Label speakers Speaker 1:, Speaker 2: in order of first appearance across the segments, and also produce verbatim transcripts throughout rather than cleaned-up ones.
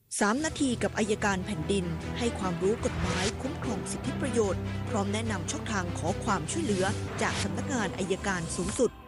Speaker 1: สามนาทีกับอัยการแผ่นดินให้ความรู้กฎหมายคุ้มครองสิทธิประโยชน์พร้อมแนะนำช่องทางขอความช่วยเหลือจากสำนักงานอัยการสูงสุด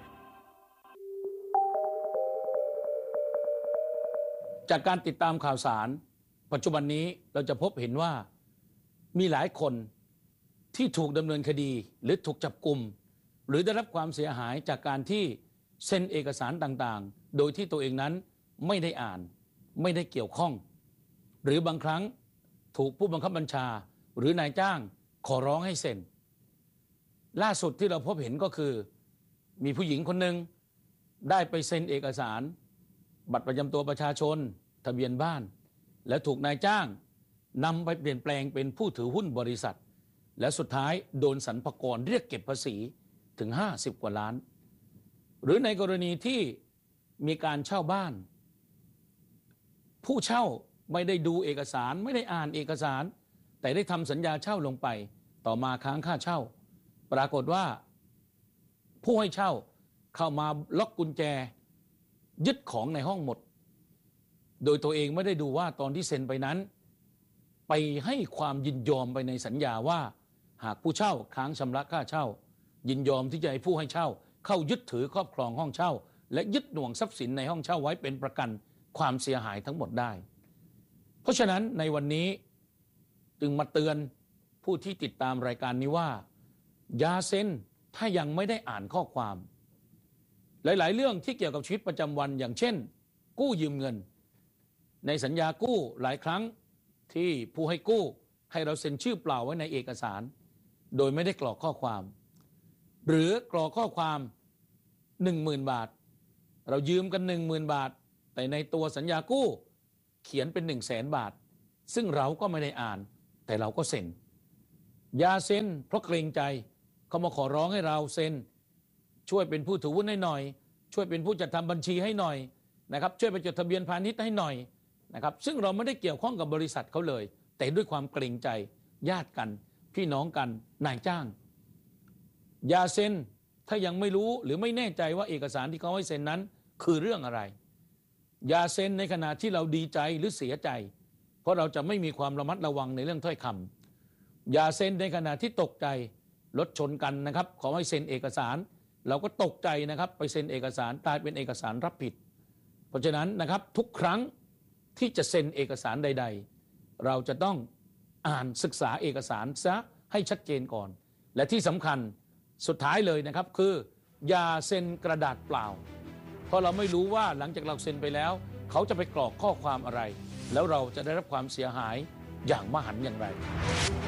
Speaker 2: จากการติดตามข่าวสารปัจจุบันนี้เราจะพบเห็นว่ามีหลายคนที่ถูกดำเนินคดีหรือถูกจับกุมหรือได้รับความเสียหายจากการที่เซ็นเอกสารต่างๆโดยที่ตัวเองนั้นไม่ได้อ่านไม่ได้เกี่ยวข้องหรือบางครั้งถูกผู้บังคับบัญชาหรือนายจ้างขอร้องให้เซ็นล่าสุดที่เราพบเห็นก็คือมีผู้หญิงคนหนึ่งได้ไปเซ็นเอกสารบัตรประจำตัวประชาชนทะเบียนบ้านและถูกนายจ้างนำไปเปลี่ยนแปลงเป็นผู้ถือหุ้นบริษัทและสุดท้ายโดนสรรพากรเรียกเก็บภาษีถึงห้าสิบกว่าล้านหรือในกรณีที่มีการเช่าบ้านผู้เช่าไม่ได้ดูเอกสารไม่ได้อ่านเอกสารแต่ได้ทำสัญญาเช่าลงไปต่อมาค้างค่าเช่าปรากฏว่าผู้ให้เช่าเข้ามาล็อกกุญแจยึดของในห้องหมดโดยตัวเองไม่ได้ดูว่าตอนที่เซ็นไปนั้นไปให้ความยินยอมไปในสัญญาว่าหากผู้เช่าค้างชำระค่าเช่ายินยอมที่จะให้ผู้ให้เช่าเข้ายึดถือครอบครองห้องเช่าและยึดหน่วงทรัพย์สินในห้องเช่าไว้เป็นประกันความเสียหายทั้งหมดได้เพราะฉะนั้นในวันนี้จึงมาเตือนผู้ที่ติดตามรายการนี้ว่าอย่าเซ็นถ้ายังไม่ได้อ่านข้อความหลายๆเรื่องที่เกี่ยวกับชีวิตประจำวันอย่างเช่นกู้ยืมเงินในสัญญากู้หลายครั้งที่ผู้ให้กู้ให้เราเซ็นชื่อเปล่าไว้ในเอกสารโดยไม่ได้กรอกข้อความหรือกรอกข้อความ หนึ่งหมื่น บาทเรายืมกัน หนึ่งหมื่น บาทแต่ในตัวสัญญากู้เขียนเป็น หนึ่งแสน บาทซึ่งเราก็ไม่ได้อ่านแต่เราก็เซ็นอย่าเซ็นเพราะเกรงใจเขามาขอร้องให้เราเซ็นช่วยเป็นผู้ถือหุ้นให้หน่อยช่วยเป็นผู้จัดทำบัญชีให้หน่อยนะครับช่วยไปจดทะเบียนพาณิชย์ให้หน่อยนะครับซึ่งเราไม่ได้เกี่ยวข้องกับบริษัทเขาเลยแต่ด้วยความเกรงใจญาติกันพี่น้องกันนายจ้างอย่าเซ็นถ้ายังไม่รู้หรือไม่แน่ใจว่าเอกสารที่เขาให้เซ็นนั้นคือเรื่องอะไรอย่าเซ็นในขณะที่เราดีใจหรือเสียใจเพราะเราจะไม่มีความระมัดระวังในเรื่องถ้อยคำอย่าเซ็นในขณะที่ตกใจรถชนกันนะครับขอให้เซ็นเอกสารเราก็ตกใจนะครับไปเซ็นเอกสารกลายเป็นเอกสารรับผิดเพราะฉะนั้นนะครับทุกครั้งที่จะเซ็นเอกสารใดๆเราจะต้องอ่านศึกษาเอกสารซะให้ชัดเจนก่อนและที่สำคัญสุดท้ายเลยนะครับคืออย่าเซ็นกระดาษเปล่าเพราะเราไม่รู้ว่าหลังจากเราเซ็นไปแล้วเขาจะไปกรอกข้อความอะไรแล้วเราจะได้รับความเสียหายอย่างมหันต์อย่างไร